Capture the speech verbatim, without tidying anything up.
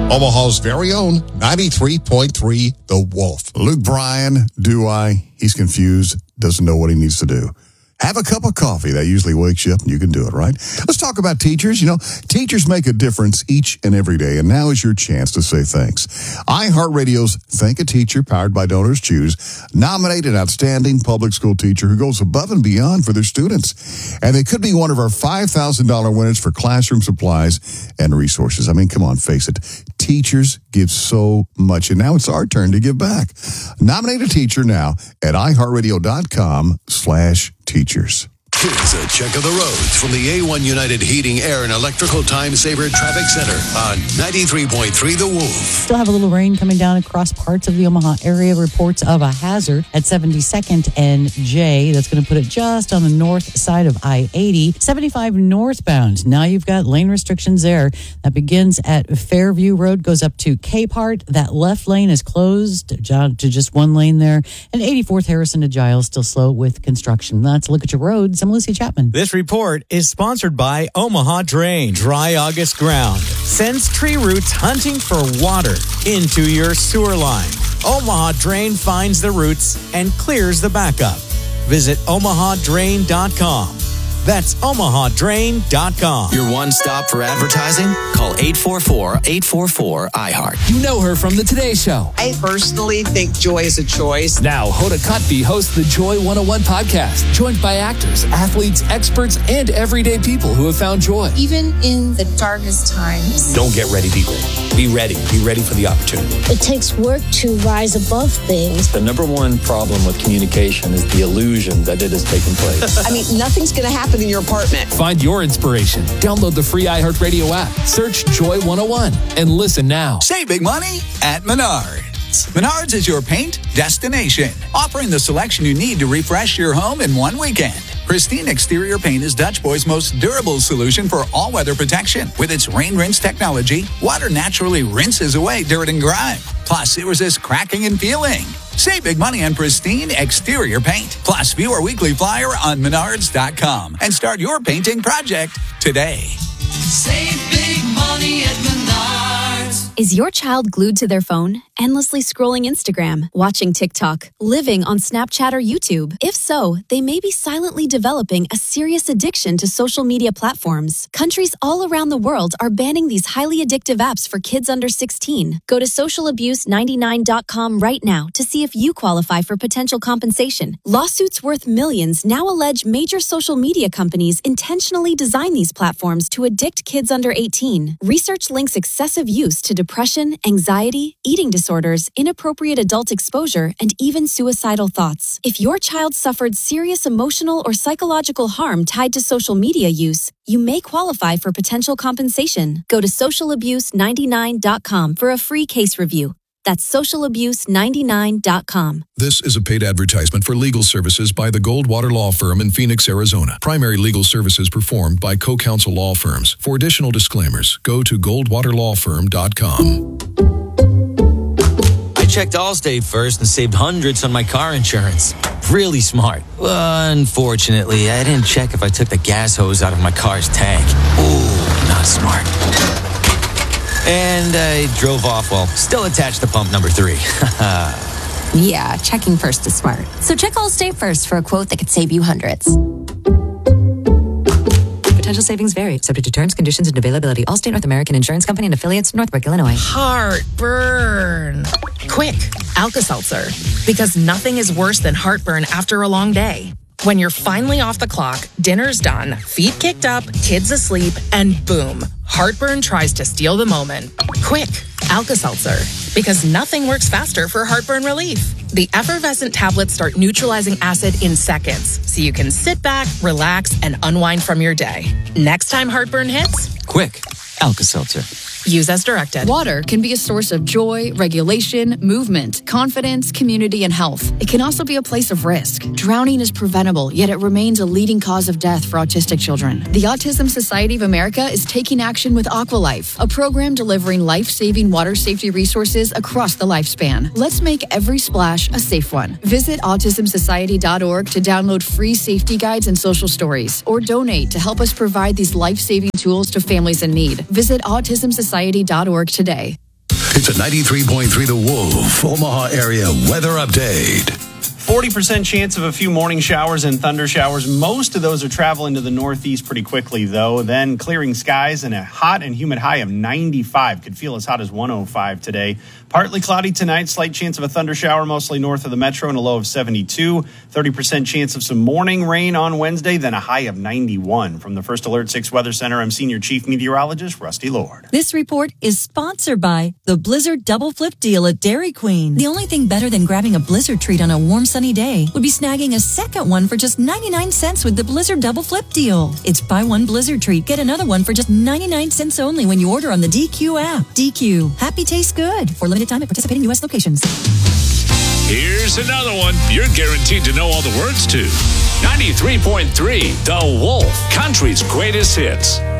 Omaha's very own ninety-three point three The Wolf. Luke Bryan, do I? He's confused, doesn't know what he needs to do. Have a cup of coffee. That usually wakes you up and you can do it, right? Let's talk about teachers. You know, teachers make a difference each and every day, and now is your chance to say thanks. iHeartRadio's Thank a Teacher, powered by Donors Choose, nominate an outstanding public school teacher who goes above and beyond for their students. And they could be one of our five thousand dollars winners for classroom supplies and resources. I mean, come on, face it. Teachers give so much, and now it's our turn to give back. Nominate a teacher now at iHeartRadio.com slash teachers. Here's a check of the roads from the A one United Heating, Air, and Electrical Time Saver Traffic Center on ninety-three point three The Wolf. Still have a little rain coming down across parts of the Omaha area. Reports of a hazard at seventy-second and J. That's going to put it just on the north side of I eighty. seventy-five northbound. Now you've got lane restrictions there. That begins at Fairview Road, goes up to Capehart. That left lane is closed to just one lane there. And eighty-fourth Harrison to Giles, still slow with construction. That's a look at your roads. I'm Lucy Chapman. This report is sponsored by Omaha Drain. Dry August ground sends tree roots hunting for water into your sewer line. Omaha Drain finds the roots and clears the backup. Visit omaha drain dot com. That's omaha drain dot com. Your one stop for advertising? Call eight four four, eight four four, I heart. You know her from the Today Show. I personally think Joy is a choice. Now, Hoda Kotb hosts the Joy one oh one podcast, joined by actors, athletes, experts, and everyday people who have found joy. Even in the darkest times. Don't get ready, be ready. Be ready. Be ready for the opportunity. It takes work to rise above things. The number one problem with communication is the illusion that it has taken place. I mean, nothing's going to happen in your apartment. Find your inspiration. Download the free iHeartRadio app. Search Joy one oh one and listen now. Save big money at Menards. Menards is your paint destination, offering the selection you need to refresh your home in one weekend. Pristine Exterior Paint is Dutch Boy's most durable solution for all-weather protection. With its rain rinse technology, water naturally rinses away dirt and grime. Plus, it resists cracking and peeling. Save big money on Pristine Exterior Paint. Plus, view our weekly flyer on menards dot com and start your painting project today. Save big money at Menards. Is your child glued to their phone, endlessly scrolling Instagram, watching TikTok, living on Snapchat or YouTube? If so, they may be silently developing a serious addiction to social media platforms. Countries all around the world are banning these highly addictive apps for kids under sixteen. Go to social abuse ninety-nine dot com right now to see if you qualify for potential compensation. Lawsuits worth millions now allege major social media companies intentionally design these platforms to addict kids under eighteen. Research links excessive use to depression, anxiety, eating disorders, inappropriate adult exposure, and even suicidal thoughts. If your child suffered serious emotional or psychological harm tied to social media use, you may qualify for potential compensation. Go to social abuse ninety-nine dot com for a free case review. That's social abuse ninety-nine dot com. This is a paid advertisement for legal services by the Goldwater Law Firm in Phoenix, Arizona. Primary legal services performed by co-counsel law firms. For additional disclaimers, go to goldwater law firm dot com. I checked Allstate first and saved hundreds on my car insurance. Really smart. Unfortunately, I didn't check if I took the gas hose out of my car's tank. Ooh, not smart. And I drove off while still attached to pump number three. Yeah, checking first is smart. So check Allstate first for a quote that could save you hundreds. Potential savings vary, subject to terms, conditions, and availability. Allstate North American Insurance Company and affiliates, Northbrook, Illinois. Heartburn. Quick, Alka-Seltzer. Because nothing is worse than heartburn after a long day. When you're finally off the clock, dinner's done, feet kicked up, kids asleep, and boom, heartburn tries to steal the moment. Quick, Alka-Seltzer. Because nothing works faster for heartburn relief. The effervescent tablets start neutralizing acid in seconds, so you can sit back, relax, and unwind from your day. Next time heartburn hits, quick, Alka-Seltzer. Use as directed. Water can be a source of joy, regulation, movement, confidence, community, and health. It can also be a place of risk. Drowning is preventable, yet it remains a leading cause of death for autistic children. The Autism Society of America is taking action with Aqualife, a program delivering life-saving water safety resources across the lifespan. Let's make every splash a safe one. Visit autism society dot org to download free safety guides and social stories, or donate to help us provide these life-saving tools to families in need. Visit autism society dot org today. It's a ninety-three point three The Wolf Omaha area weather update. forty percent chance of a few morning showers and thunder showers. Most of those are traveling to the northeast pretty quickly, though. Then clearing skies and a hot and humid high of ninety-five. Could feel as hot as one oh five today. Partly cloudy tonight. Slight chance of a thunder shower mostly north of the metro and a low of seventy-two. thirty percent chance of some morning rain on Wednesday, then a high of ninety-one. From the First Alert six Weather Center, I'm Senior Chief Meteorologist Rusty Lord. This report is sponsored by the Blizzard Double Flip Deal at Dairy Queen. The only thing better than grabbing a Blizzard treat on a warm sunny day would be snagging a second one for just ninety-nine cents with the Blizzard Double Flip Deal. It's buy one Blizzard treat, get another one for just ninety-nine cents only when you order on the D Q app. D Q, happy tastes good. For limited time at participating U S locations. Here's another one you're guaranteed to know all the words to. ninety-three point three The Wolf, country's greatest hits.